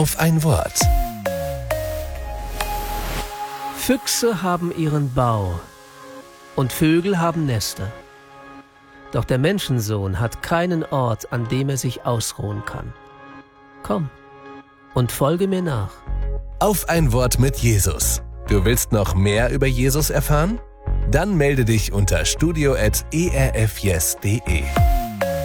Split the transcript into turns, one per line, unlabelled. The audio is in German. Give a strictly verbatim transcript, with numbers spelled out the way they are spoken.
Auf ein Wort.
Füchse haben ihren Bau und Vögel haben Nester. Doch der Menschensohn hat keinen Ort, an dem er sich ausruhen kann. Komm und folge mir nach.
Auf ein Wort mit Jesus. Du willst noch mehr über Jesus erfahren? Dann melde dich unter studio at e r f yes punkt de.